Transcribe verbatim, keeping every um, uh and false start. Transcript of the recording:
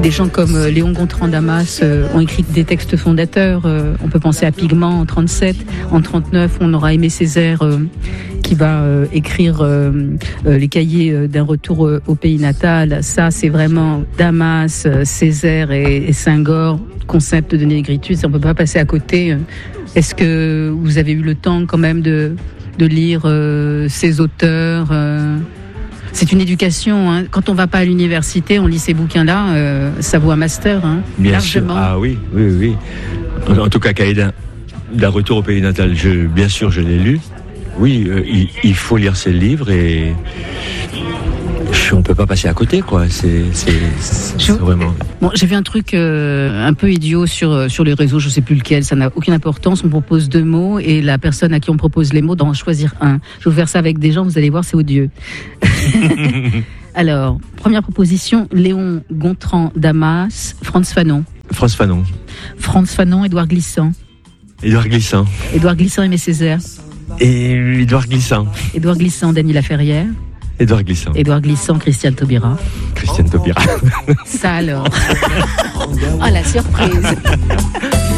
des gens comme euh, Léon Gontran Damas euh, ont écrit des textes fondateurs. Euh, on peut penser à Pigment en trente-sept. En trente-neuf, on aura Aimé Césaire euh, qui va euh, écrire euh, euh, les cahiers euh, d'un retour euh, au pays natal. Ça, c'est vraiment Damas, euh, Césaire et, et Senghor, concept de négritude. On ne peut pas passer à côté. Est-ce que vous avez eu le temps quand même de, de lire euh, ces auteurs euh C'est une éducation. Hein. Quand on ne va pas à l'université, on lit ces bouquins-là, euh, ça vaut un master, hein, Bien largement. sûr. Ah oui, oui, oui. En, en tout cas, Cahiers d'un, d'un retour au pays natal, je, bien sûr, je l'ai lu. Oui, euh, il, il faut lire ces livres et on ne peut pas passer à côté, quoi. C'est, c'est, c'est, c'est vraiment... Bon, j'ai vu un truc euh, un peu idiot sur, sur les réseaux, je ne sais plus lequel, ça n'a aucune importance. On propose deux mots et la personne à qui on propose les mots doit en choisir un. Je vais vous faire ça avec des gens, vous allez voir, c'est odieux. Alors, première proposition, Léon Gontran Damas, Frantz Fanon. Frantz Fanon. Frantz Fanon, Édouard Glissant. Édouard Glissant. Édouard Glissant, Aimé Césaire. Et Édouard Glissant. Édouard Glissant, Dany Laferrière. Édouard Glissant. Édouard Glissant, Christiane Taubira. Christiane Taubira. Ça alors. Oh la surprise.